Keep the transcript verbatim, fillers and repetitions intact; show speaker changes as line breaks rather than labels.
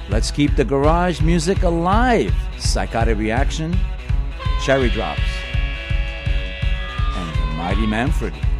Let's keep the garage music alive. Psychotic Reaction, Cherry Drops, and the Mighty Manfred.